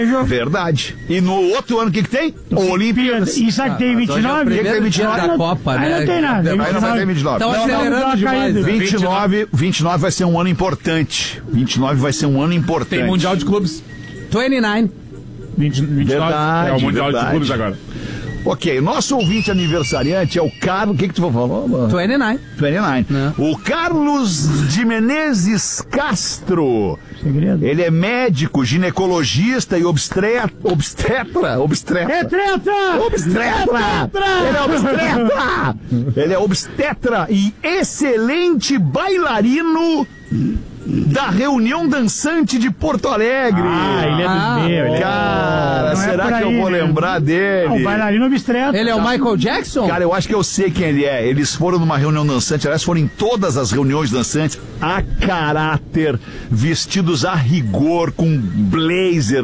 Verdade. E no outro ano, o que tem? Olimpíadas. Isso aqui tem 29? O que tem 29? Da Copa, Aí né? não tem nada. Aí não vai ter 29. Estão acelerando demais. 29 vai ser um ano importante. 29 vai ser um ano importante. Tem Mundial de Clubes. 29. 29 Verdade, é o Mundial verdade. de Clubes agora. Ok, nosso ouvinte aniversariante é o Carlos... O que tu falou, mano? 29. 29. Né? O Carlos de Menezes Castro. Segredo. Ele é médico, ginecologista e obstetra. É treta! Ele é obstetra! Ele é obstetra e excelente bailarino da Reunião Dançante de Porto Alegre. Ele é dos meus. Cara, Não é será por que eu aí, vou né? lembrar dele? O bailarino obstetra. Ele é o Michael Jackson? Cara, eu acho que eu sei quem ele é. Eles foram numa reunião dançante, aliás, foram em todas as reuniões dançantes, a caráter, vestidos a rigor, com blazer,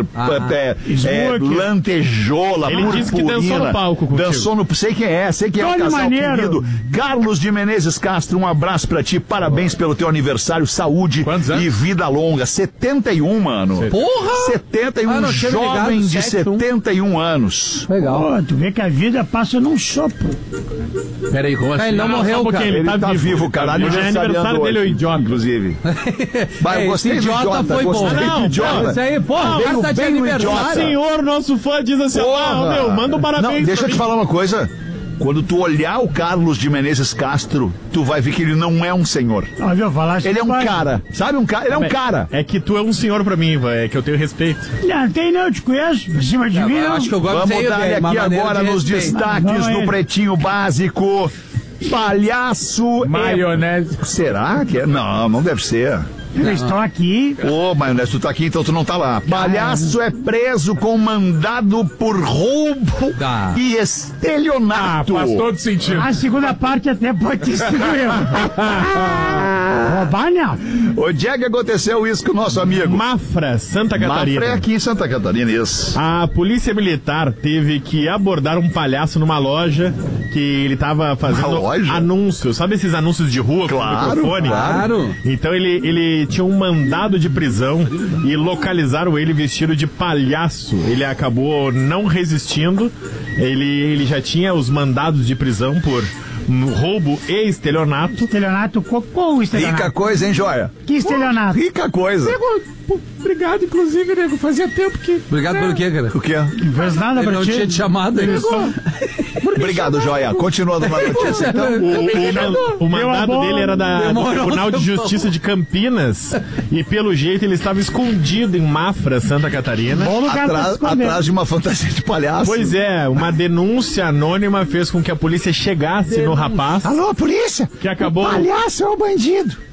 lantejola, Ele purpurina. disse que dançou no palco contigo. Dançou no... Sei quem é o Tony casal Maneiro. querido. Carlos de Menezes Castro, um abraço pra ti, parabéns pelo teu aniversário, saúde Quantos anos? e vida longa. 71, mano. Porra! 71, não tinha me jovem ligado, de 71 anos. Legal. Pô, tu vê que a vida passa num sopro. Peraí, como assim? Ele não morreu, só um cara. pouquinho, Ele tá vivo, cara. Hoje é aniversário dele, o idiota. Inclusive. Mas eu gostei esse do idiota foi bom. gostei do Não, idiota. Isso aí, porra, o cara tá de bem no O idiota. senhor, nosso fã, diz assim, Porra. manda um parabéns. Não, deixa eu pra te mim. falar uma coisa. Quando tu olhar o Carlos de Menezes Castro, tu vai ver que ele não é um senhor. Ó, viu, falar Ele é um cara. Sabe um cara? Ele é um cara. É que tu é um senhor pra mim, Ivan, é que eu tenho respeito. Não, tem não, eu te conheço. Por cima de mim, Eu não. acho que eu gosto Vamos dar aqui agora nos destaques Não, do é. Pretinho Básico. Palhaço Maionese. Será que é? Não, não deve ser. Eles estão aqui. Ô, Maionese, tu tá aqui, então tu não tá lá. Palhaço é preso com mandado por roubo Tá. e estelionato. Faz todo sentido. A segunda parte até pode ter sido eu. Roubar, não. Onde é que aconteceu isso com o nosso amigo? Mafra, Santa Catarina. Mafra é aqui em Santa Catarina, isso. A polícia militar teve que abordar um palhaço numa loja que ele tava fazendo Uma loja? anúncios. Sabe esses anúncios de rua Claro, com microfone? claro. Então ele tinha um mandado de prisão e localizaram ele vestido de palhaço. Ele acabou não resistindo. Ele já tinha os mandados de prisão por roubo e estelionato. Estelionato, qual estelionato? Rica coisa, hein, joia? Que estelionato? Rica coisa. Obrigado, inclusive, nego. Fazia tempo que... Obrigado pelo quê, cara? O quê? Não fez nada Ele pra não ti. tinha te chamado, ele só... Obrigado, joia. Continuando na notícia, então. O mandado dele era do Demorou Tribunal de um tempo. Justiça de Campinas e, pelo jeito, ele estava escondido em Mafra, Santa Catarina. Bom lugar pra se esconder. Atrás de uma fantasia de palhaço. Pois é, uma denúncia anônima fez com que a polícia chegasse no rapaz, Alô, polícia! que acabou, Palhaço é o bandido!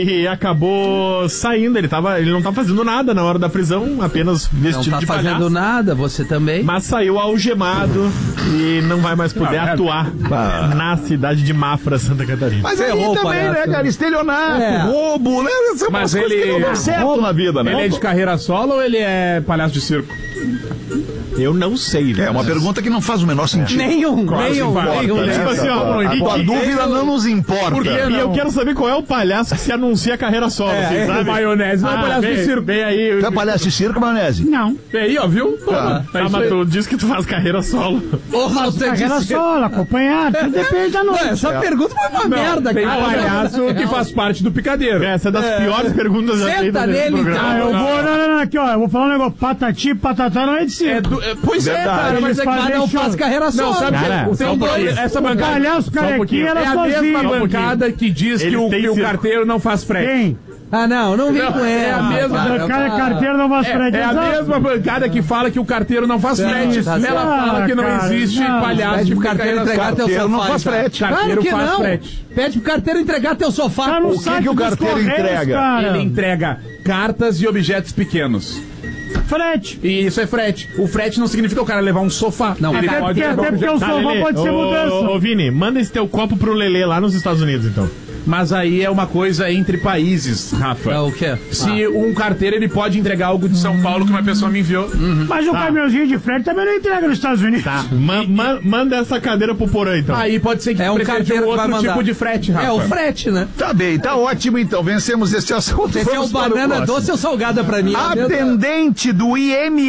saindo. Ele não tá fazendo nada na hora da prisão, apenas Não vestido tá de fazendo palhaço. nada, você também. Mas saiu algemado e não vai mais poder atuar na cidade de Mafra, Santa Catarina. Mas aí Ferrou, também, palhaço. né, cara? Estelionato, É. roubo, né? São Mas umas coisas ele- que não dão certo na vida, né? Ele é de carreira solo ou ele é palhaço de circo? Eu não sei, né? É uma pergunta que não faz o menor sentido. Nenhum. Tipo assim, ó, A tua dúvida não nos importa. Por quê? E eu quero saber qual é o palhaço que se anuncia a carreira solo, assim, sabe? Maionese, não é palhaço de circo. Vem aí. Tu é palhaço de circo, Maionese? Não. Vem aí, ó, viu? Tá. Mas tu diz que tu faz carreira solo. Porra, você Carreira disse... solo, acompanhado, tudo depende da noite. Essa pergunta foi uma merda, Tem cara. um palhaço que faz parte do picadeiro. Essa é das piores perguntas já Senta feitas nesse nele, programa. Ah, eu vou, não, aqui, ó, eu vou falar um negócio, patati, patatá não é de circo. Pois é, Verdade. cara, mas é que Cada um faz carreira solo. Não, sabe Cara, que só tem um pouquinho. essa O bancada palhaço carequinha era é a sozinho. mesma bancada que diz que Eles o têm circo. carteiro não faz frete. Quem? Ah, não vem com ela. é a mesma cara. Cara, carteira não vai frete. É a mesma bancada que fala que o carteiro não faz frete. tá Ela certo. fala que não Cara, existe não. palhaço Pede de pro carteiro entregar teu Carteiro sofá. não faz então. frete. Claro Carteiro que faz não. frete. Pede pro carteiro entregar teu sofá. Tá no O que site que o dos carteiro Correios, entrega? cara. Ele entrega cartas e objetos pequenos. Frete. E isso é frete. O frete não significa o cara levar um sofá. Não, ele Até pode porque, levar até porque o Tá, sofá Lelê, pode ser mudança. Ô, Vini, manda esse teu copo pro Lelê lá nos Estados Unidos, então. Mas aí é uma coisa entre países, Rafa. É o quê? Se um carteiro ele pode entregar algo de São Paulo que uma pessoa me enviou. Mas um caminhãozinho de frete também não entrega nos Estados Unidos. Tá, manda essa cadeira pro Porã, então. Aí pode ser que É um precise de carteiro que vai outro mandar. tipo de frete, Rafa. É o frete, né? Tá bem, tá ótimo então. Vencemos este assunto. Você quer o Vamos para o banana próximo. doce ou salgada pra mim? Atendente do IML